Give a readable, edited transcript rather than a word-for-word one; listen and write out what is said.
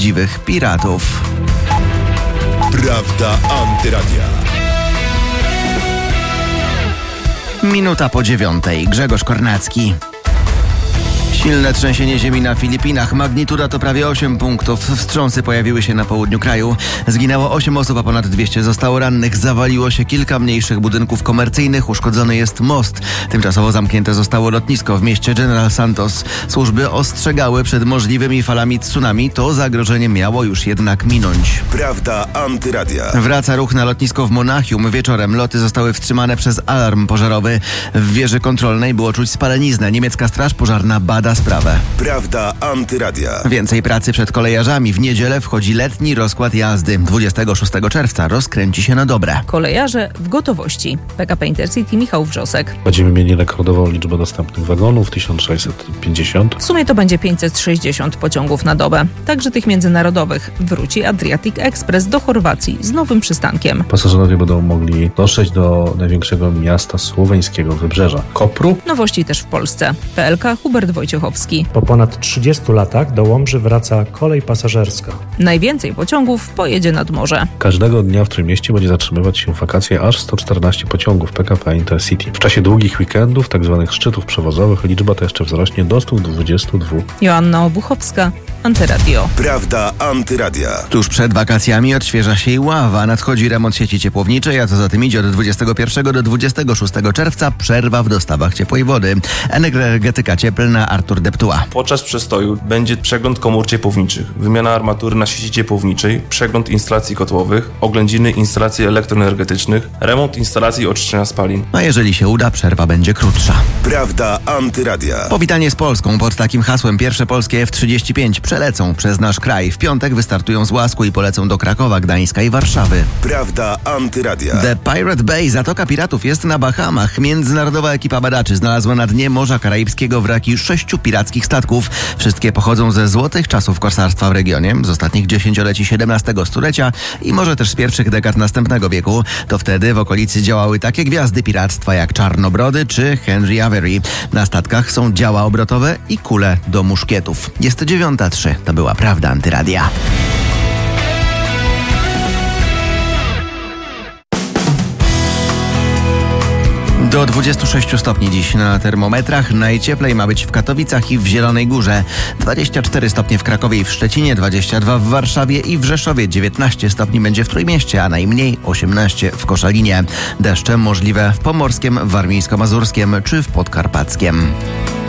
dziwych piratów. Prawda Antyradia. Minuta po 9:00. Grzegorz Kornacki. Silne trzęsienie ziemi na Filipinach. Magnituda to prawie 8 punktów. Wstrząsy pojawiły się na południu kraju. Zginęło 8 osób, a ponad 200 zostało rannych. Zawaliło się kilka mniejszych budynków komercyjnych. Uszkodzony jest most. Tymczasowo zamknięte zostało lotnisko w mieście General Santos. Służby ostrzegały przed możliwymi falami tsunami. To zagrożenie miało już jednak minąć. Prawda Antyradia. Wraca ruch na lotnisko w Monachium. Wieczorem loty zostały wstrzymane przez alarm pożarowy. W wieży kontrolnej było czuć spaleniznę. Niemiecka straż pożarna bada sprawę. Prawda Antyradia. Więcej pracy przed kolejarzami. W niedzielę wchodzi letni rozkład jazdy. 26 czerwca rozkręci się na dobre. Kolejarze w gotowości. PKP Intercity, Michał Wrzosek. Będziemy mieli rekordową liczbę dostępnych wagonów, 1650. W sumie to będzie 560 pociągów na dobę. Także tych międzynarodowych. Wróci Adriatic Express do Chorwacji z nowym przystankiem. Pasażerowie będą mogli dotrzeć do największego miasta słoweńskiego wybrzeża, Kopru. Nowości też w Polsce. PLK Hubert Wojciechowski. Po ponad 30 latach do Łomży wraca kolej pasażerska. Najwięcej pociągów pojedzie nad morze. Każdego dnia w Trójmieście będzie zatrzymywać się w wakacje aż 114 pociągów PKP Intercity. W czasie długich weekendów, tzw. szczytów przewozowych, liczba ta jeszcze wzrośnie do 122. Joanna Obuchowska, Antyradio. Prawda Antyradia. Tuż przed wakacjami odświeża się i ława. Nadchodzi remont sieci ciepłowniczej, a co za tym idzie od 21 do 26 czerwca przerwa w dostawach ciepłej wody. Energetyka cieplna Artur Deptuła. Podczas przestoju będzie przegląd komór ciepłowniczych, wymiana armatury na sieci ciepłowniczej, przegląd instalacji kotłowych, oględziny instalacji elektroenergetycznych, remont instalacji oczyszczenia spalin. A jeżeli się uda, przerwa będzie krótsza. Prawda Antyradia. Powitanie z Polską pod takim hasłem pierwsze polskie F-35 przelecą przez nasz kraj. W piątek wystartują z Łasku i polecą do Krakowa, Gdańska i Warszawy. Prawda Antyradia. The Pirate Bay, Zatoka Piratów, jest na Bahamach. Międzynarodowa ekipa badaczy znalazła na dnie Morza Karaibskiego wraki 6 pirackich statków. Wszystkie pochodzą ze złotych czasów korsarstwa w regionie, z ostatnich dziesięcioleci XVII stulecia i może też z pierwszych dekad następnego wieku. To wtedy w okolicy działały takie gwiazdy piractwa jak Czarnobrody czy Henry Avery. Na statkach są działa obrotowe i kule do muszkietów. Jest 9:03. To była Prawda Antyradia. Do 26 stopni dziś na termometrach. Najcieplej ma być w Katowicach i w Zielonej Górze. 24 stopnie w Krakowie i w Szczecinie, 22 w Warszawie i w Rzeszowie, 19 stopni będzie w Trójmieście, a najmniej 18 w Koszalinie. Deszcze możliwe w Pomorskiem, Warmińsko-Mazurskiem czy w Podkarpackiem.